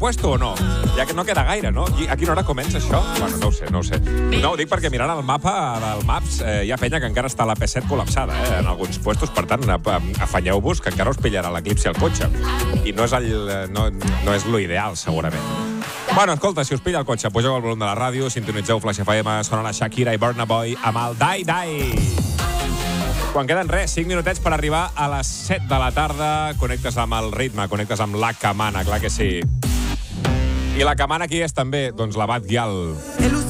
puesto o no? Ja que no queda gaire, no? I a quina hora comença això? Bueno, no ho sé. No, ho dic perquè mirant el mapa del Maps hi ha penya que encara està a la P7 col·lapsada, en alguns puestos. Per tant, afanyeu-vos, que encara us pillarà l'eclipsi al cotxe. I no és lo ideal, segurament. Bueno, escolta, si us pilla el cotxe, pugeu el volum de la ràdio, sintonitzeu Flash FM, sona la Shakira i Burna Boy amb el Die Die. Quan queden 5 minutets per arribar a les 7 de la tarda, connectes amb el ritme, connectes amb la que mana, clar que sí. I la que mana aquí és també, doncs, la Bad Gyal.